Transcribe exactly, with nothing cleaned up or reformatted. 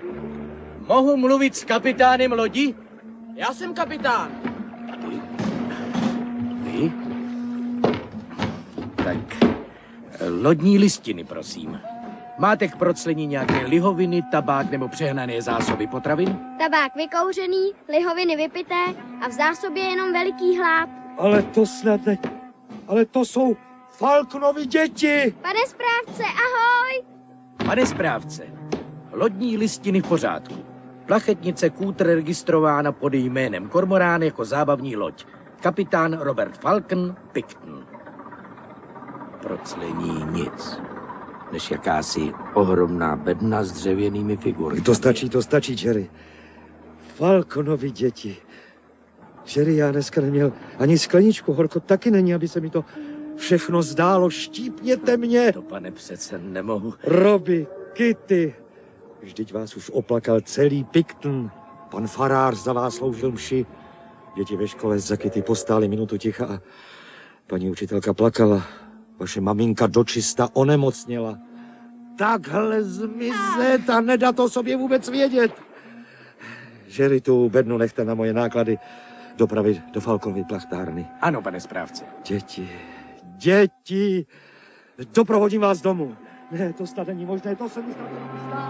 Mohu mluvit s kapitánem lodi? Já jsem kapitán. Ty? Vy? Tak, lodní listiny, prosím. Máte k proclení nějaké lihoviny, tabák nebo přehnané zásoby potravin? Tabák vykouřený, lihoviny vypité a v zásobě jenom veliký hlad. Ale to snad ne... Ale to jsou Falknovi děti! Pane správce, ahoj! Pane správce, lodní listiny v pořádku. Plachetnice Kútr registrována pod jménem Kormorán jako zábavní loď. Kapitán Robert Falcon, Picton. Proclení nic, než jakási ohromná bedna s dřevěnými figurami. To stačí, to stačí, Jerry. Falconovi děti. Jerry, já dneska neměl ani skleničku, horko taky není, aby se mi to všechno zdálo. Štípněte mě! To, pane, přece nemohu. Robbie, Kitty, vždyť vás už oplakal celý Picton. Pan farář za vás sloužil mši. Děti ve škole za Kitty postály minutu ticha a paní učitelka plakala. Vaše maminka dočista onemocněla. Takhle zmizet a nedat o sobě vůbec vědět. Jerry, tu bednu nechte na moje náklady dopravit do Falconovy plachtárny. Ano, pane správce. Děti, děti, doprovodím vás domů. Ne, to snad není možné, to se mi snad nemůže stát.